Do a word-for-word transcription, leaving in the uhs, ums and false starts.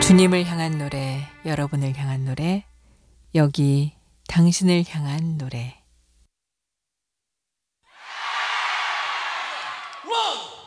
주님을 향한 노래, 여러분을 향한 노래, 여기 당신을 향한 노래. 원,